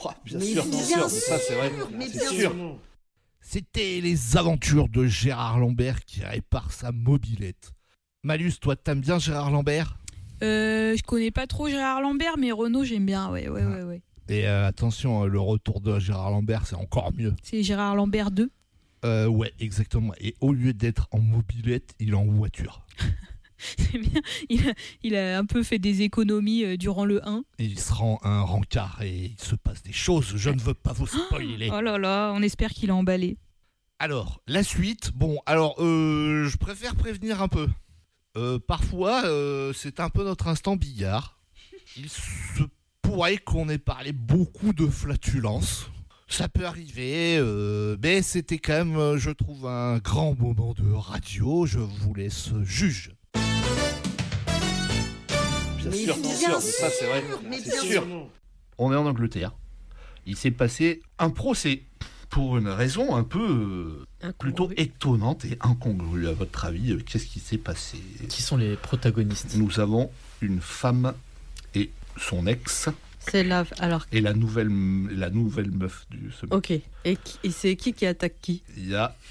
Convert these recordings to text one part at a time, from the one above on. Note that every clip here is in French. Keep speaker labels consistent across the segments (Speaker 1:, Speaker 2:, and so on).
Speaker 1: Bien sûr, ça c'est vrai,
Speaker 2: mais
Speaker 1: c'est
Speaker 2: bien
Speaker 1: sûr.
Speaker 3: C'était les aventures de Gérard Lambert qui répare sa mobilette. Malus, toi t'aimes bien Gérard Lambert ?
Speaker 4: Je connais pas trop Gérard Lambert, mais Renaud j'aime bien, ouais.
Speaker 3: Et attention, le retour de Gérard Lambert c'est encore mieux.
Speaker 4: C'est Gérard Lambert 2.
Speaker 3: Ouais, exactement. Et au lieu d'être en mobilette, il est en voiture.
Speaker 4: C'est bien, il a un peu fait des économies durant le 1.
Speaker 3: Et il se rend un rencard et il se passe des choses, je ne veux pas vous spoiler.
Speaker 4: Oh là là, on espère qu'il a emballé.
Speaker 3: Alors, la suite, je préfère prévenir un peu. Parfois, c'est un peu notre instant billard. Il se pourrait qu'on ait parlé beaucoup de flatulence. Ça peut arriver, mais c'était quand même, je trouve, un grand moment de radio. Je vous laisse juge.
Speaker 1: Bien sûr, ça c'est vrai, c'est sûr. On est en Angleterre. Il s'est passé un procès pour une raison un peu plutôt étonnante et incongrue. À votre avis, qu'est-ce qui s'est passé ?
Speaker 5: Qui sont les protagonistes ?
Speaker 1: Nous avons une femme et son ex.
Speaker 2: C'est là, alors.
Speaker 1: Et la nouvelle meuf du second.
Speaker 2: Ok. Et c'est qui attaque qui ?
Speaker 1: Il y a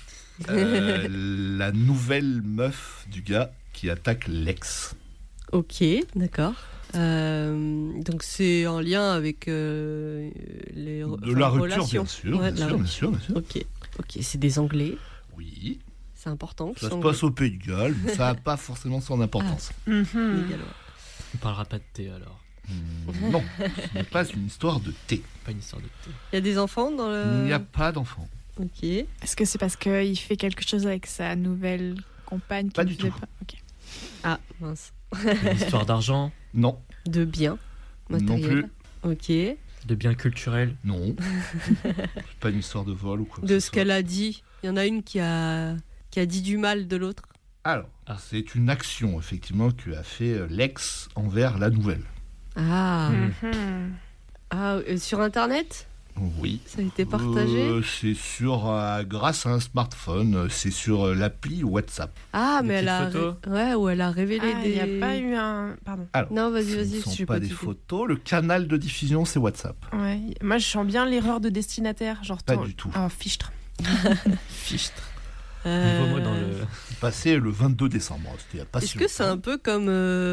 Speaker 1: la nouvelle meuf du gars qui attaque l'ex.
Speaker 2: Ok, d'accord. Donc c'est en lien avec les
Speaker 1: de la rupture,
Speaker 2: relations.
Speaker 1: bien sûr,
Speaker 2: Ouais,
Speaker 1: bien sûr.
Speaker 2: Ok, c'est des Anglais.
Speaker 1: Oui.
Speaker 2: C'est important.
Speaker 1: Ça se passe au Pays de Galles, mais ça n'a pas forcément son importance.
Speaker 2: Les Gallois.
Speaker 5: On parlera pas de thé alors.
Speaker 1: Non, ce n'est pas une histoire de thé.
Speaker 5: Pas une histoire de thé.
Speaker 2: Il y a des enfants dans le...
Speaker 1: Il n'y a pas d'enfants.
Speaker 2: Ok.
Speaker 4: Est-ce que c'est parce qu'il fait quelque chose avec sa nouvelle compagne
Speaker 1: Pas du tout.
Speaker 4: Ok.
Speaker 2: Ah, mince.
Speaker 5: Une histoire d'argent,
Speaker 1: Non,
Speaker 2: De biens
Speaker 1: non
Speaker 2: matériels.
Speaker 1: plus.
Speaker 2: Ok.
Speaker 5: de biens culturels.
Speaker 1: Non. C'est pas une histoire de vol ou quoi. que
Speaker 2: De
Speaker 1: ce
Speaker 2: ce
Speaker 1: soit.
Speaker 2: qu'elle a dit. Il y en a une qui a dit du mal de l'autre.
Speaker 1: Alors, c'est une action, effectivement, que a fait l'ex envers la nouvelle.
Speaker 2: Ah.
Speaker 4: Mhm.
Speaker 2: Ah, sur Internet ?
Speaker 1: Oui.
Speaker 2: Ça a été partagé ?
Speaker 1: C'est sur, grâce à un smartphone, c'est sur l'appli WhatsApp.
Speaker 2: Ah,
Speaker 5: Des
Speaker 2: mais elle a...
Speaker 5: petites photos
Speaker 2: Ouais, ou elle a révélé
Speaker 6: Ah,
Speaker 2: des...
Speaker 6: il n'y a pas eu un... Pardon.
Speaker 1: Alors,
Speaker 2: Non, vas-y,
Speaker 1: ce ne
Speaker 2: je
Speaker 1: sont
Speaker 2: suis
Speaker 1: pas
Speaker 2: pas
Speaker 1: des
Speaker 2: typée.
Speaker 1: photos. Le canal de diffusion, c'est WhatsApp.
Speaker 6: Ouais. Moi, je sens bien l'erreur de destinataire. Genre,
Speaker 1: Pas du tout.
Speaker 6: Ah, fichtre.
Speaker 5: Fichtre.
Speaker 2: Euh,
Speaker 5: Nouveau mot dans le.
Speaker 1: C'est passé le 22 décembre. C'était il y a pas
Speaker 2: Est-ce
Speaker 1: si
Speaker 2: que c'est
Speaker 1: longtemps.
Speaker 2: un peu comme...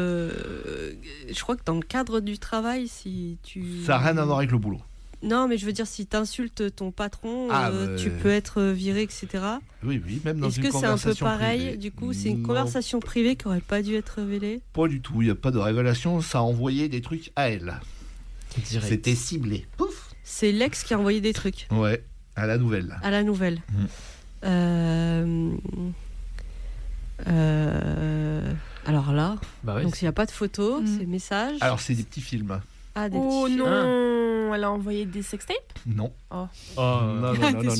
Speaker 2: je crois que dans le cadre du travail, si tu...
Speaker 1: Ça n'a rien à voir avec le boulot.
Speaker 2: Non, mais je veux dire, si tu insultes ton patron, tu peux être viré, etc.
Speaker 1: Oui, même dans
Speaker 2: Est-ce
Speaker 1: une
Speaker 2: que c'est un peu
Speaker 1: conversation
Speaker 2: pareil
Speaker 1: privée.
Speaker 2: Du coup, c'est une
Speaker 1: Non,
Speaker 2: conversation privée qui n'aurait pas dû être révélée.
Speaker 1: Pas du tout. Il n'y a pas de révélation. Ça a envoyé des trucs à elle.
Speaker 5: Direct.
Speaker 1: C'était ciblé. Pouf.
Speaker 2: C'est l'ex qui a envoyé des trucs
Speaker 1: Ouais, à la nouvelle.
Speaker 2: à la nouvelle. Alors là,
Speaker 5: Bah ouais.
Speaker 2: donc il n'y a pas de photo,
Speaker 4: Mm.
Speaker 2: c'est message.
Speaker 1: Alors, c'est des petits films.
Speaker 2: Ah, des
Speaker 6: Oh
Speaker 2: petits...
Speaker 6: non, elle a envoyé des sextapes.
Speaker 1: Non.
Speaker 5: Oh,
Speaker 1: Non,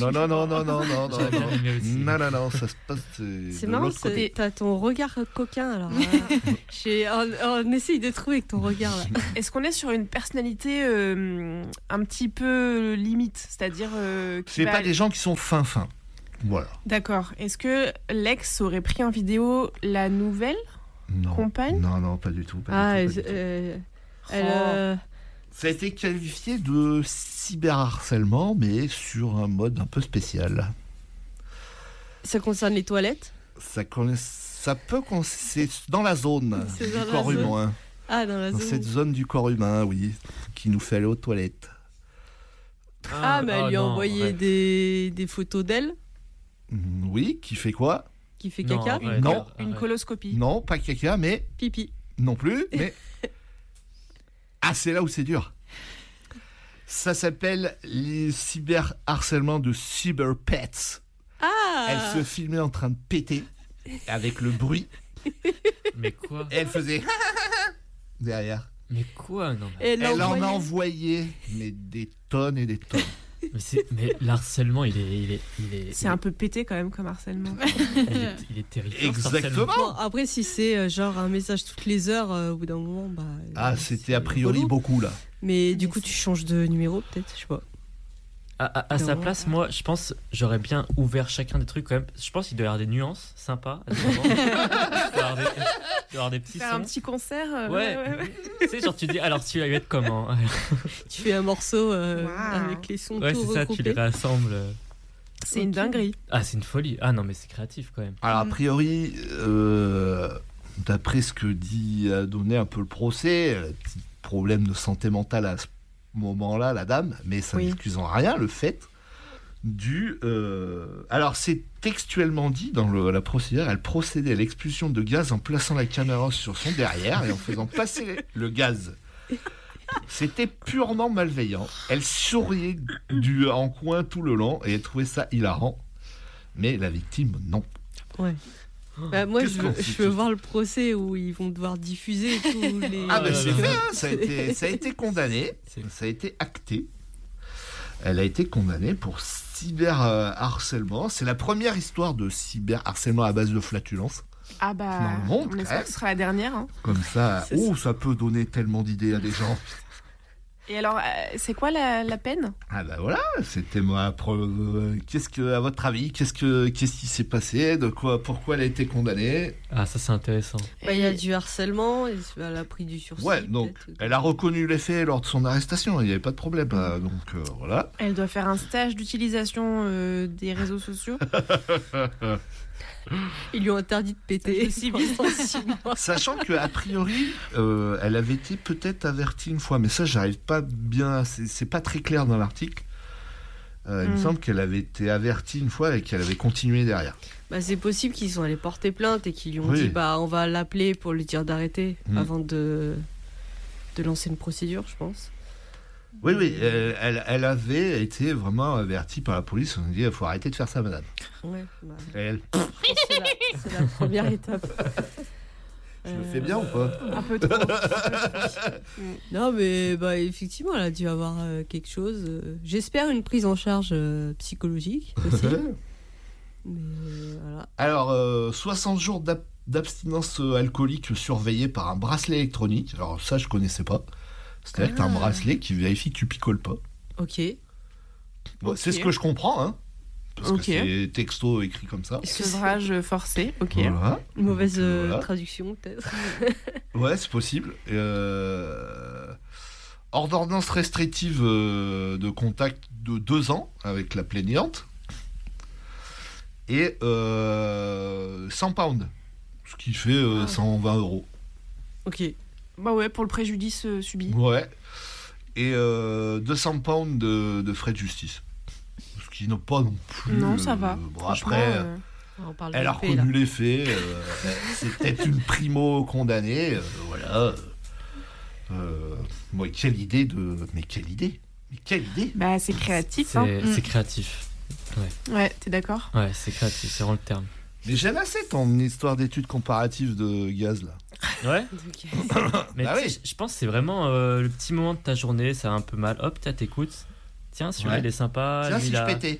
Speaker 5: non.
Speaker 1: non, ça se passe
Speaker 2: C'est
Speaker 1: de
Speaker 2: marrant,
Speaker 1: l'autre côté.
Speaker 2: t'as ton regard coquin alors. On essaye de trouver avec ton regard là.
Speaker 6: Est-ce qu'on est sur une personnalité un petit peu limite, c'est-à-dire qui
Speaker 1: C'est
Speaker 6: va-
Speaker 1: pas des gens qui sont fins. Voilà.
Speaker 6: D'accord. Est-ce que l'ex aurait pris en vidéo la nouvelle
Speaker 1: Non.
Speaker 6: compagne?
Speaker 1: Non, pas du tout.
Speaker 2: Ah,
Speaker 1: pas du tout.
Speaker 2: elle,
Speaker 1: Ça a été qualifié de cyberharcèlement, mais sur un mode un peu spécial.
Speaker 2: ça concerne les toilettes.
Speaker 1: Ça peut c'est dans la zone
Speaker 2: C'est
Speaker 1: du
Speaker 2: dans la
Speaker 1: corps
Speaker 2: zone.
Speaker 1: humain.
Speaker 2: Ah, dans la
Speaker 1: Dans
Speaker 2: zone.
Speaker 1: cette zone du corps humain, oui, qui nous fait aller aux toilettes.
Speaker 2: Ah, mais elle lui a
Speaker 5: non,
Speaker 2: envoyé
Speaker 5: arrête.
Speaker 2: des photos d'elle
Speaker 1: Oui, qui fait quoi?
Speaker 2: qui fait
Speaker 5: Non,
Speaker 2: caca.
Speaker 5: arrête,
Speaker 1: Non.
Speaker 5: arrête.
Speaker 6: Une coloscopie.
Speaker 1: Non, pas caca, mais
Speaker 2: Pipi.
Speaker 1: non plus, mais... Ah, c'est là où c'est dur. Ça s'appelle les cyberharcèlements de cyberpets.
Speaker 2: Ah.
Speaker 1: Elle se filmait en train de péter avec le bruit
Speaker 5: Mais quoi?
Speaker 1: et elle faisait derrière.
Speaker 5: Mais quoi? Non, mais...
Speaker 2: Et elle
Speaker 1: Elle
Speaker 2: l'a
Speaker 1: en a
Speaker 2: envoyé.
Speaker 1: envoyé mais des tonnes et des tonnes.
Speaker 5: mais l'harcèlement, il est
Speaker 6: C'est un peu pété quand même comme harcèlement.
Speaker 5: il est terrifiant. ce
Speaker 1: Exactement.
Speaker 2: Bon, après, si c'est genre un message toutes les heures, au bout d'un moment, bah.
Speaker 1: Ah, c'était a priori
Speaker 2: relou.
Speaker 1: beaucoup là.
Speaker 2: Mais du coup, tu changes de numéro, peut-être, je sais pas.
Speaker 5: À sa place, moi, je pense j'aurais bien ouvert chacun des trucs quand même. Je pense qu'il doit y avoir des nuances sympas. Il doit y avoir des petits
Speaker 6: Faire
Speaker 5: sons.
Speaker 6: un petit concert.
Speaker 5: Ouais. Tu sais, genre tu dis, alors celui-là, il va être comment?
Speaker 2: Tu fais un morceau avec les sons
Speaker 5: Ouais,
Speaker 2: tout
Speaker 5: c'est ça, tu les
Speaker 2: regroupés.
Speaker 5: rassembles.
Speaker 6: C'est une dinguerie.
Speaker 5: Ah, c'est une folie. Ah non, mais c'est créatif quand même.
Speaker 1: Alors, a priori, d'après ce que a donné un peu le procès, petit problème de santé mentale à ce moment-là, la dame, mais ça n'excuse en rien le fait alors, c'est textuellement dit dans la procédure, elle procédait à l'expulsion de gaz en plaçant la caméra sur son derrière et en faisant passer le gaz. C'était purement malveillant. Elle souriait en coin tout le long et elle trouvait ça hilarant. Mais la victime, non.
Speaker 2: Ouais. Bah, moi, je veux voir le procès où ils vont devoir diffuser tous les...
Speaker 1: Ah ben c'est fait, hein, ça a été condamné, ça a été acté. Elle a été condamnée pour cyberharcèlement. C'est la première histoire de cyberharcèlement à base de flatulence.
Speaker 6: Ah bah,
Speaker 1: dans le monde,
Speaker 6: on espère que ce sera la dernière. Hein.
Speaker 1: Comme ça, ça peut donner tellement d'idées à des gens.
Speaker 6: Et alors, c'est quoi la peine?
Speaker 1: Ah bah voilà, c'était moi. Qu'est-ce que, à votre avis, qu'est-ce qui s'est passé, pourquoi elle a été condamnée?
Speaker 5: Ah, ça c'est intéressant.
Speaker 2: Il y a du harcèlement, elle a pris du sursis.
Speaker 1: Ouais, donc elle a reconnu les faits lors de son arrestation, il n'y avait pas de problème. Donc voilà.
Speaker 6: Elle doit faire un stage d'utilisation des réseaux sociaux.
Speaker 2: Ils lui ont interdit de péter.
Speaker 1: Sachant qu'a priori, elle avait été peut-être avertie une fois, mais ça, j'arrive pas bien. C'est pas très clair dans l'article. Il me semble qu'elle avait été avertie une fois et qu'elle avait continué derrière.
Speaker 2: Bah, c'est possible qu'ils sont allés porter plainte et qu'ils lui ont dit on va l'appeler pour lui dire d'arrêter avant de lancer une procédure, je pense.
Speaker 1: Oui, elle avait été vraiment avertie par la police. On a dit il faut arrêter de faire ça, madame.
Speaker 2: Ouais,
Speaker 6: c'est la première étape.
Speaker 1: Je le fais bien ou pas?
Speaker 6: Un peu trop.
Speaker 2: Non, mais effectivement, elle a dû avoir quelque chose. J'espère une prise en charge psychologique aussi. Mais voilà.
Speaker 1: Alors, 60 jours d'abstinence alcoolique surveillée par un bracelet électronique. Alors ça, je connaissais pas. C'est-à-dire que t'as un bracelet qui vérifie que tu picoles pas.
Speaker 2: Ok.
Speaker 1: Bon, c'est ce que je comprends, hein. Parce que c'est texto écrit comme ça.
Speaker 6: Sevrage forcé, ok.
Speaker 1: Voilà.
Speaker 2: Une mauvaise traduction, peut-être.
Speaker 1: Ouais, c'est possible. Ordonnance restrictive de contact de 2 ans avec la plaignante. Et 100 pounds. Ce qui fait 120 €.
Speaker 2: Ok.
Speaker 6: Bah ouais, pour le préjudice subi.
Speaker 1: Ouais. Et 200 pounds de frais de justice. Ce qui n'a pas non plus...
Speaker 6: Non, ça va.
Speaker 1: Bon, après,
Speaker 2: on parle
Speaker 1: elle a reconnu les faits. C'est peut-être une primo condamnée. Voilà. Bon, quelle idée de... Mais quelle idée?
Speaker 6: Bah, c'est créatif.
Speaker 5: C'est créatif.
Speaker 6: Ouais, t'es d'accord?
Speaker 5: Ouais, c'est créatif, c'est vraiment le terme.
Speaker 1: Mais j'aime assez ton histoire d'études comparatives de gaz, là.
Speaker 5: Ouais. Mais je pense que c'est vraiment le petit moment de ta journée, ça va un peu mal. Hop, t'écoutes. Tiens, celui-là, il est sympa.
Speaker 1: Tiens,
Speaker 5: lui,
Speaker 1: si je pétais.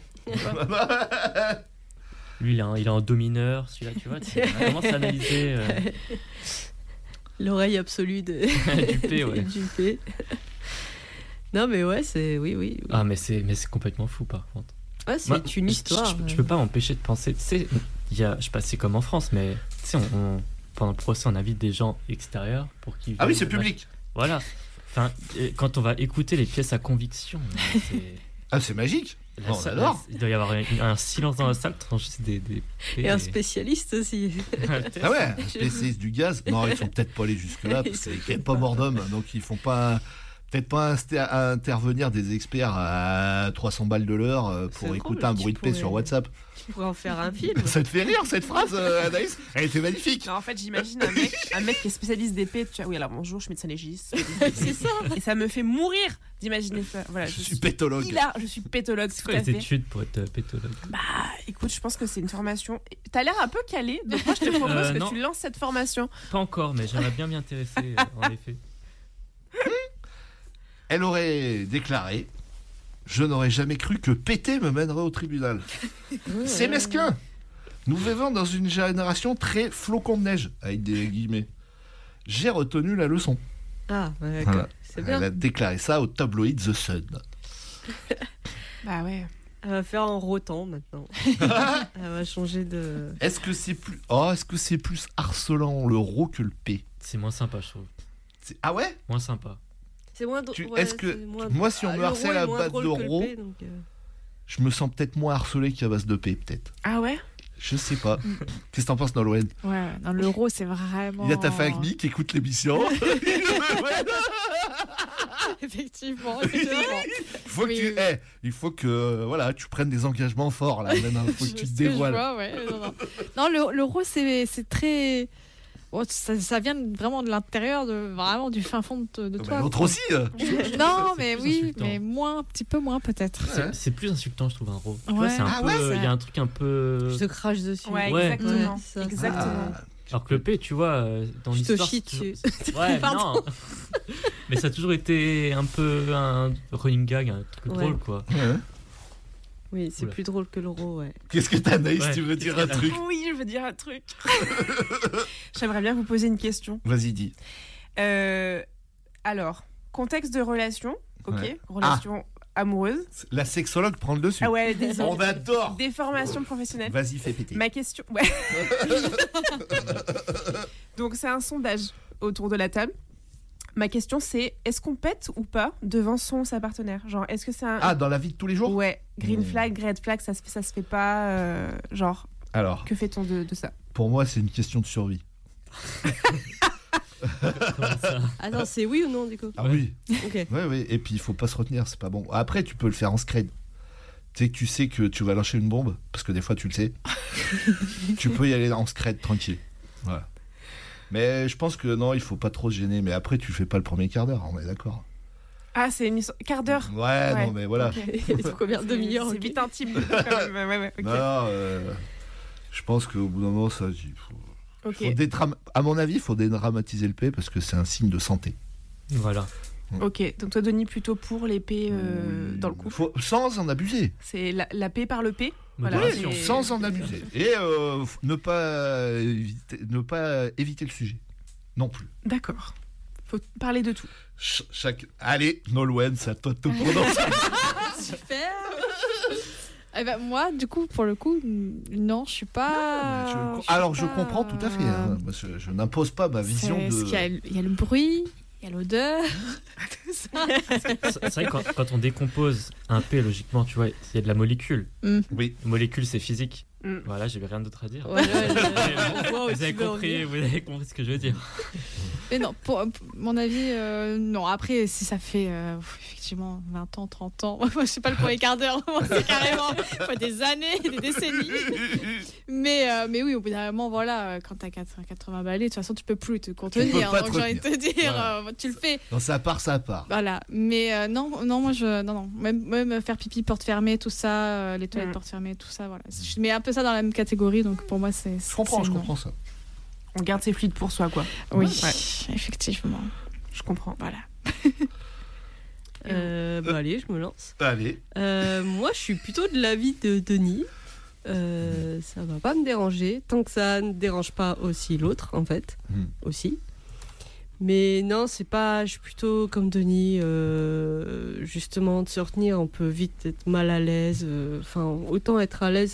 Speaker 5: Lui, il est en do mineur, celui-là, tu vois. Tu commences à analyser.
Speaker 2: L'oreille absolue du
Speaker 5: P, ouais.
Speaker 2: Du P. Non, mais ouais, c'est... Oui.
Speaker 5: Ah, mais c'est complètement fou, par contre.
Speaker 2: Ouais, c'est une histoire.
Speaker 5: Je peux pas m'empêcher de penser... Tu sais, je sais pas si c'est comme en France, mais tu sais, pendant le procès, on invite des gens extérieurs pour qu'ils...
Speaker 1: Ah oui, c'est public.
Speaker 5: Voilà. Enfin, quand on va écouter les pièces à conviction, c'est...
Speaker 1: Ah, c'est magique. On adore.
Speaker 5: Il doit y avoir un silence dans la salle,
Speaker 2: et un spécialiste aussi.
Speaker 1: Ah ouais, un spécialiste du gaz. Non, ils sont peut-être pas allés jusque-là, parce qu'il n'y a pas mort d'homme, donc ils font pas... Peut-être pas intervenir des experts à 300 balles de l'heure pour écouter un bruit de paix sur WhatsApp.
Speaker 2: Tu pourrais en faire un film.
Speaker 1: Ça te fait rire cette phrase, Anaïs? Elle était magnifique.
Speaker 6: Non, en fait, j'imagine un mec qui est spécialiste d'épée. Tu vois, oui, alors bonjour, je suis médecin légiste.
Speaker 2: C'est ça.
Speaker 6: Et ça me fait mourir d'imaginer ça. Voilà,
Speaker 1: je suis pétologue.
Speaker 6: Je suis pétologue.
Speaker 5: C'est quoi les études pour être pétologue?
Speaker 6: Bah, écoute, je pense que c'est une formation. T'as l'air un peu calé, donc moi je te propose que tu lances cette formation.
Speaker 5: Pas encore, mais j'aimerais bien m'y intéresser, en effet.
Speaker 1: Elle aurait déclaré: je n'aurais jamais cru que péter me mènerait au tribunal. C'est mesquin. Nous vivons dans une génération très flocon de neige, avec des guillemets. J'ai retenu la leçon.
Speaker 2: Ah, d'accord. Voilà. C'est bien.
Speaker 1: Elle a déclaré ça au tabloïd The Sun.
Speaker 6: Bah ouais.
Speaker 2: Elle va faire en rotant maintenant. Elle va changer de.
Speaker 1: Est-ce que c'est plus harcelant le ro que le P?
Speaker 5: C'est moins sympa, je trouve.
Speaker 1: Ah ouais?
Speaker 5: Moins sympa.
Speaker 2: C'est moins.
Speaker 1: Est-ce que moi, si on me harcèle à base de ro, je me sens peut-être moins harcelé qu'à base de P, peut-être.
Speaker 6: Ah ouais?
Speaker 1: Je sais pas. Qu'est-ce que t'en penses, Nolwenn?
Speaker 7: Ouais, non, l'euro, c'est vraiment.
Speaker 1: Il y a ta famille qui écoute l'émission.
Speaker 7: Effectivement.
Speaker 1: Il faut que voilà, tu prennes des engagements forts là. Il faut que tu te dévoiles.
Speaker 7: Non, l'euro, c'est très. Oh, ça vient vraiment de l'intérieur, vraiment du fin fond de toi.
Speaker 1: L'autre aussi.
Speaker 7: Non, mais oui,
Speaker 5: insultant.
Speaker 7: mais un petit peu moins peut-être.
Speaker 5: C'est plus insultant, je trouve, un ro. Tu
Speaker 7: Ouais.
Speaker 5: vois, c'est un peu. Il y a un truc un peu.
Speaker 2: Je te crache dessus.
Speaker 6: Ouais,
Speaker 5: Ouais.
Speaker 6: exactement.
Speaker 2: Ouais,
Speaker 6: Exactement.
Speaker 5: Alors que le P, tu vois, dans
Speaker 2: Je te
Speaker 5: l'histoire.
Speaker 2: chie
Speaker 5: c'est toujours-
Speaker 2: dessus.
Speaker 5: Ouais,
Speaker 2: Pardon.
Speaker 5: non. Mais ça a toujours été un peu un running gag, un truc
Speaker 2: Ouais.
Speaker 5: drôle, quoi.
Speaker 1: Ouais.
Speaker 2: Oui, c'est
Speaker 5: Oula.
Speaker 2: plus drôle que l'euro, ouais.
Speaker 1: Qu'est-ce que t'as, Naïs?
Speaker 5: Ouais.
Speaker 1: Tu veux dire un truc?
Speaker 6: Oui, je veux dire un truc. J'aimerais bien vous poser une question.
Speaker 1: Vas-y, dis.
Speaker 6: Alors, contexte de relation, ok?
Speaker 1: Ouais.
Speaker 6: Relation amoureuse.
Speaker 1: La sexologue prend le dessus.
Speaker 6: Ah ouais, désolé.
Speaker 1: On adore.
Speaker 6: Des formations professionnelles.
Speaker 1: Vas-y, fais péter.
Speaker 6: Ma question. Ouais. Donc, c'est un sondage autour de la table. Ma question, c'est est-ce qu'on pète ou pas devant son ou sa partenaire? Genre, est-ce que c'est un.
Speaker 1: Ah, dans la vie de tous les jours?
Speaker 6: Ouais, green flag, red flag, ça se fait pas. Genre,
Speaker 1: Alors,
Speaker 6: que fait-on de ça?
Speaker 1: pour moi, c'est une question de survie.
Speaker 5: Comment ça?
Speaker 2: Attends, c'est oui ou non du coup?
Speaker 1: Ah oui.
Speaker 2: Ok.
Speaker 1: Ouais. Et puis, il faut pas se retenir, c'est pas bon. Après, tu peux le faire en scred. Tu sais que tu vas lâcher une bombe, parce que des fois, tu le sais. Tu peux y aller en scred, tranquille. Voilà. Mais je pense que non, il faut pas trop se gêner. Mais après, tu fais pas le premier quart d'heure, on est d'accord.
Speaker 6: Ah, c'est une quart d'heure.
Speaker 1: Ouais, non, mais voilà.
Speaker 6: Ok.
Speaker 2: Il faut combien de demi-heures?
Speaker 6: C'est
Speaker 2: ok.
Speaker 6: vite intime. Quand même. Ouais, ok.
Speaker 1: Non, je pense qu'au bout d'un moment, ça,
Speaker 6: Ok.
Speaker 1: à mon avis, il faut dédramatiser le P parce que c'est un signe de santé.
Speaker 5: Voilà.
Speaker 6: Ok, donc toi, Denis, plutôt pour l'épée dans le couple.
Speaker 1: Sans en abuser.
Speaker 6: C'est la paix par le P.
Speaker 5: Modération.
Speaker 6: c'est-
Speaker 1: Sans en abuser. Et ne pas éviter le sujet. Non plus.
Speaker 6: D'accord. Faut parler de tout.
Speaker 1: Allez, Nolwenn, c'est à toi de te prononcer.
Speaker 7: Super. Eh ben, moi, du coup, pour le coup, non, je suis pas.
Speaker 1: Alors, je comprends tout à fait. Hein. Moi, je n'impose pas ma vision de.
Speaker 7: Il y a le bruit, il y a l'odeur. Tout ça.
Speaker 5: C'est vrai que quand on décompose un P, logiquement, tu vois, il y a de la molécule.
Speaker 1: Oui.
Speaker 5: Molécule, c'est physique.
Speaker 6: Mm.
Speaker 5: Voilà, j'avais rien d'autre à dire.
Speaker 2: Ouais, on voit où
Speaker 5: Vous
Speaker 2: tu
Speaker 5: avez
Speaker 2: veux en
Speaker 5: compris,
Speaker 2: venir.
Speaker 5: ce que je veux dire.
Speaker 7: Mais non, pour mon avis, non. Après, si ça fait effectivement 20 ans, 30 ans, moi, je sais pas le premier quart d'heure, moi, c'est carrément des années, des décennies. Mais oui, au bout d'un moment, voilà, quand t'as 80 balais, de toute façon, tu peux plus te contenir.
Speaker 1: pas
Speaker 7: Donc,
Speaker 1: te
Speaker 7: j'ai envie de te dire,
Speaker 1: Voilà.
Speaker 7: tu le fais.
Speaker 1: Non, ça part.
Speaker 7: Voilà. Mais non, moi, non. Même faire pipi porte fermée, tout ça, les toilettes porte fermée, tout ça, voilà. Je mets un peu ça dans la même catégorie, donc pour moi, c'est.
Speaker 1: Je comprends ça.
Speaker 6: On garde ses fluides pour soi, quoi.
Speaker 7: Oui,
Speaker 6: Ouais.
Speaker 7: effectivement.
Speaker 6: Je comprends.
Speaker 7: Voilà.
Speaker 2: Allez, je me lance.
Speaker 1: Allez.
Speaker 2: Moi, je suis plutôt de l'avis de Denis. Ça va pas me déranger tant que ça ne dérange pas aussi l'autre, en fait. Aussi. Mais non, c'est pas. Je suis plutôt comme Denis. Justement, de se retenir, on peut vite être mal à l'aise. Enfin, autant être à l'aise